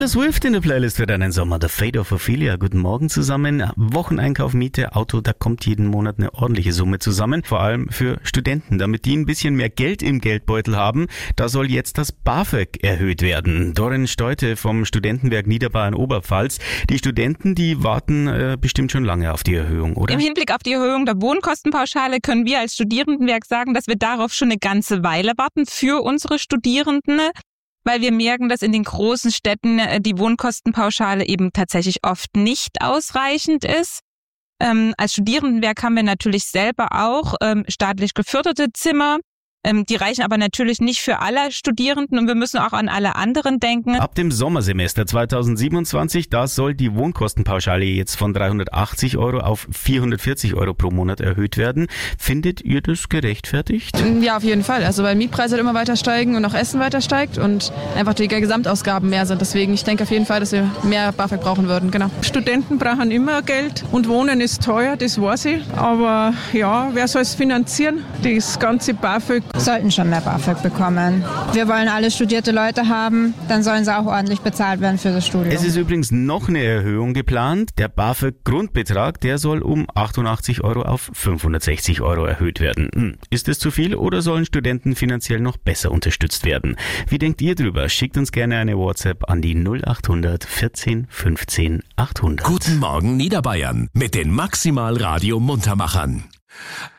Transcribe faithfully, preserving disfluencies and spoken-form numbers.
Swift in der Playlist für deinen Sommer, The Fate of Ophelia. Guten Morgen zusammen. Wocheneinkauf, Miete, Auto, da kommt jeden Monat eine ordentliche Summe zusammen. Vor allem für Studenten, damit die ein bisschen mehr Geld im Geldbeutel haben. Da soll jetzt das BAföG erhöht werden. Dorin Steute vom Studentenwerk Niederbayern-Oberpfalz. Die Studenten, die warten äh, bestimmt schon lange auf die Erhöhung, oder? Im Hinblick auf die Erhöhung der Wohnkostenpauschale können wir als Studierendenwerk sagen, dass wir darauf schon eine ganze Weile warten für unsere Studierenden, weil wir merken, dass in den großen Städten die Wohnkostenpauschale eben tatsächlich oft nicht ausreichend ist. Ähm, als Studierendenwerk haben wir natürlich selber auch ähm, staatlich geförderte Zimmer. Ähm, die reichen aber natürlich nicht für alle Studierenden und wir müssen auch an alle anderen denken. Ab dem Sommersemester zweitausendsiebenundzwanzig, da soll die Wohnkostenpauschale jetzt von dreihundertachtzig Euro auf vierhundertvierzig Euro pro Monat erhöht werden. Findet ihr das gerechtfertigt? Ja, auf jeden Fall. Also weil Mietpreise halt immer weiter steigen und auch Essen weiter steigt und einfach die Gesamtausgaben mehr sind. Deswegen, ich denke auf jeden Fall, dass wir mehr BAföG brauchen würden. Genau. Studenten brauchen immer Geld und Wohnen ist teuer, das weiß ich. Aber ja, wer soll es finanzieren? Das ganze BAföG. Sollten schon mehr BAföG bekommen. Wir wollen alle studierte Leute haben, dann sollen sie auch ordentlich bezahlt werden für das Studium. Es ist übrigens noch eine Erhöhung geplant. Der BAföG-Grundbetrag, der soll um achtundachtzig Euro auf fünfhundertsechzig Euro erhöht werden. Hm. Ist es zu viel oder sollen Studenten finanziell noch besser unterstützt werden? Wie denkt ihr drüber? Schickt uns gerne eine WhatsApp an die null achthundert vierzehn fünfzehn achthundert. Guten Morgen Niederbayern mit den Maximal Radio Muntermachern.